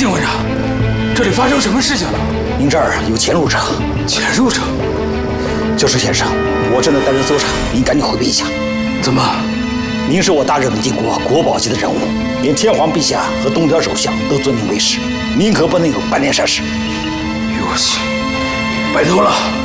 警官长，这里发生什么事情了？ 您这儿有潜入者。 潜入者？ 就是先生，我正在带人搜查，您赶紧回避一下。 怎么？ 您是我大日本帝国国宝级的人物，连天皇陛下和东条首相都尊您为师，您可不能有半点闪失。 对不起，拜托了。